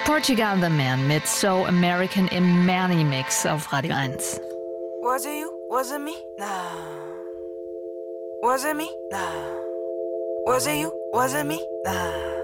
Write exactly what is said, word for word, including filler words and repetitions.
Portugal the Man mit So American im Manny-Mix auf Radio eins. Was it you? Was it me? Nah. Was it me? Nah. Was it you? Was it me? Nah.